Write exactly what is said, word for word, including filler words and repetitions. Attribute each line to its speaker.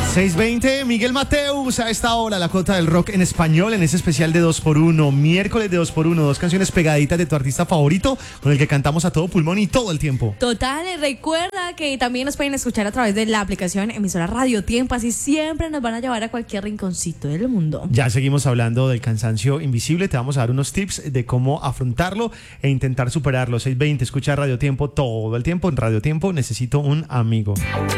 Speaker 1: seis veinte, Miguel Mateus a esta hora, la cota del rock en español, en ese especial de dos por uno, miércoles de dos por uno, dos canciones pegaditas de tu artista favorito, con el que cantamos a todo pulmón y todo el tiempo.
Speaker 2: Total, recuerda que también nos pueden escuchar a través de la aplicación emisora Radio Tiempo, así siempre nos van a llevar a cualquier rinconcito del mundo.
Speaker 1: Ya seguimos hablando del cansancio invisible, te vamos a dar unos tips de cómo afrontarlo e intentar superarlo. seis veinte, escucha Radio Tiempo todo el tiempo, en Radio Tiempo necesito un amigo.